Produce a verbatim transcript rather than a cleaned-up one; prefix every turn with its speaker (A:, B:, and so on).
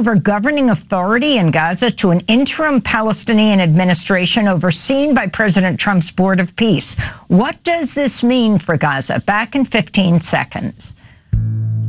A: over governing authority in Gaza to an interim Palestinian administration overseen by President Trump's Board of Peace. What does this mean for Gaza? Back in fifteen seconds.